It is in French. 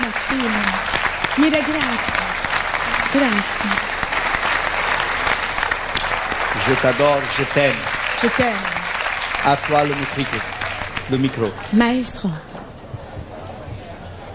Merci. Mille grazie. Grazie. Je t'adore, je t'aime. Je t'aime. À toi le micro. Maestro.